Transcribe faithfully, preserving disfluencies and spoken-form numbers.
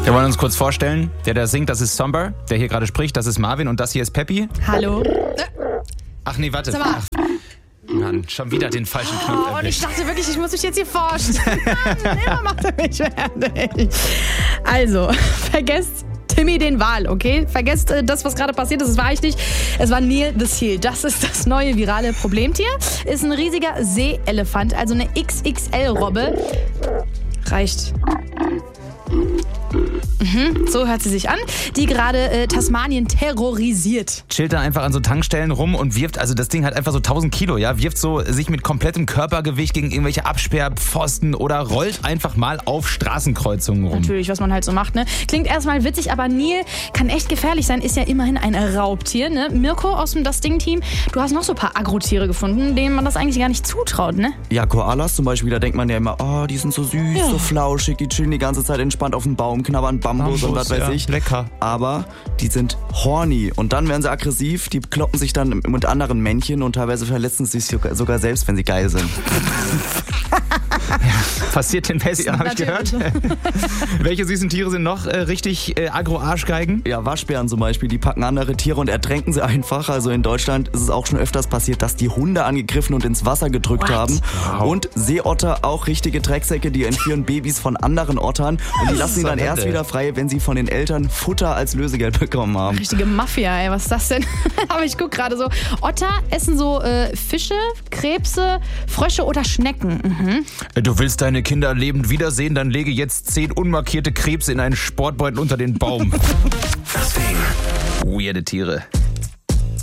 Wir wollen uns kurz vorstellen. Der, der singt, das ist Somber. Der hier gerade spricht, das ist Marvin. Und das hier ist Peppi. Hallo. Ach nee, warte. Sag mal. Ach, Mann, schon wieder den falschen Knopf Oh, und erwischt. ich dachte wirklich, ich muss mich jetzt hier vorstellen. Mann, immer macht er mich fertig. Also, vergesst Timmy den Wal, okay? Vergesst äh, das, was gerade passiert ist. Das war ich nicht. Es war Neil the Seal. Das ist das neue virale Problemtier. Ist ein riesiger Seeelefant, also eine X X L-Robbe. Reicht. Mhm, so hört sie sich an, die gerade äh, Tasmanien terrorisiert. Chillt da einfach an so Tankstellen rum und wirft, also das Ding hat einfach so tausend Kilo, ja, wirft so sich mit komplettem Körpergewicht gegen irgendwelche Absperrpfosten oder rollt einfach mal auf Straßenkreuzungen rum. Natürlich, was man halt so macht, ne? Klingt erstmal witzig, aber Neil kann echt gefährlich sein, ist ja immerhin ein Raubtier, ne? Mirko aus dem Das Ding-Team, du hast noch so ein paar Agrotiere gefunden, denen man das eigentlich gar nicht zutraut, ne? Ja, Koalas zum Beispiel, da denkt man ja immer, oh, die sind so süß, Ja. so flauschig, die chillen die ganze Zeit entspannt auf dem Baum, knabbern Bambus, und was weiß ja, ich. lecker. Aber die sind horny und dann werden sie aggressiv, die kloppen sich dann mit anderen Männchen und teilweise verletzen sie sich sogar, sogar selbst, wenn sie geil sind. Passiert den Besten, habe ich Natürlich. gehört. Welche süßen Tiere sind noch äh, richtig äh, Agro-Arschgeigen? Ja, Waschbären zum Beispiel, die packen andere Tiere und ertränken sie einfach. Also in Deutschland ist es auch schon öfters passiert, dass die Hunde angegriffen und ins Wasser gedrückt What? haben. Wow. Und Seeotter, auch richtige Drecksäcke, die entführen Babys von anderen Ottern und die lassen sie dann Verrückt, erst ey. wieder frei, wenn sie von den Eltern Futter als Lösegeld bekommen haben. Richtige Mafia, ey, was ist das denn? Aber ich guck gerade so, Otter essen so äh, Fische, Krebse, Frösche oder Schnecken. Mhm. Du willst deine Kinder lebend wiedersehen, dann lege jetzt zehn unmarkierte Krebse in einen Sportbeutel unter den Baum. Das Ding. Weirde Tiere.